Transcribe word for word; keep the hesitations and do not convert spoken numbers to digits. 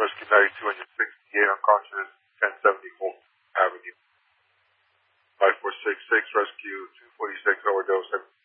Rescue ninety-two on your sixty-eight unconscious, ten seventy-fourth Avenue. five four six six, Rescue two forty-six, overdose.